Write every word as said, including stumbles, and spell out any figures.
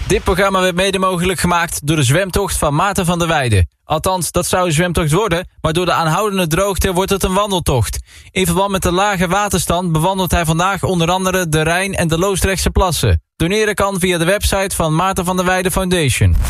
Dit programma werd mede mogelijk gemaakt door de zwemtocht van Maarten van der Weijden. Althans, dat zou een zwemtocht worden, maar door de aanhoudende droogte wordt het een wandeltocht. In verband met de lage waterstand bewandelt hij vandaag onder andere de Rijn en de Loosdrechtse plassen. Doneren kan via de website van Maarten van der Weijden Foundation.